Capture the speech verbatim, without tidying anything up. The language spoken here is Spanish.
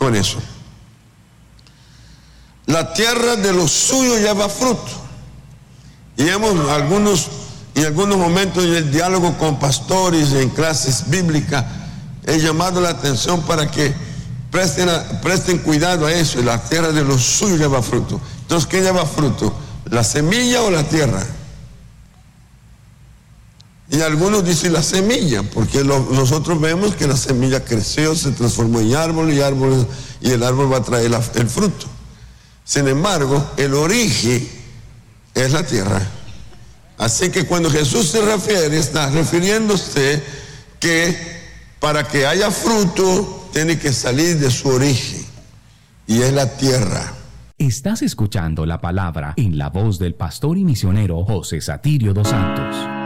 con eso. La tierra de los suyos lleva fruto. Y hemos algunos, en algunos momentos en el diálogo con pastores, en clases bíblicas, he llamado la atención para que presten, a, presten cuidado a eso. La tierra de los suyos lleva fruto. Entonces, ¿qué lleva fruto? ¿La semilla o la tierra? Y algunos dicen la semilla, porque lo, nosotros vemos que la semilla creció, se transformó en árbol y, árbol, y el árbol va a traer la, el fruto. Sin embargo, el origen es la tierra. Así que cuando Jesús se refiere, está refiriéndose que para que haya fruto, tiene que salir de su origen, y es la tierra. Estás escuchando la palabra en la voz del pastor y misionero José Satirio dos Santos.